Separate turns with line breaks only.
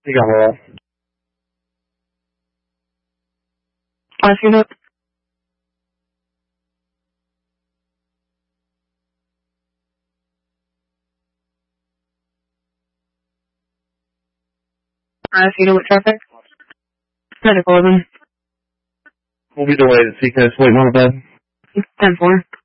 You got roll.
Last unit. Last unit with traffic. Medical 11.
We'll be delayed at Seacrest. Wait, one of bed.
10-4.